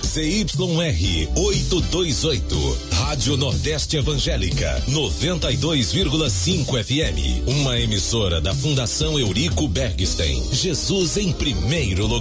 ZYR 828, Rádio Nordeste Evangélica, 92,5 FM. Uma emissora da Fundação Eurico Bergstein. Jesus em primeiro lugar.